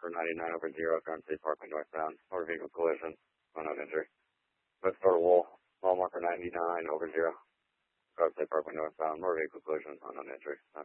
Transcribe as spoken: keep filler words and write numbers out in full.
for ninety-nine over zero, Garden State Parkway northbound, motor vehicle collision, unknown injury. West Florida Wall, mile marker ninety-nine over zero, Garden State Parkway northbound, motor vehicle collision, unknown injury.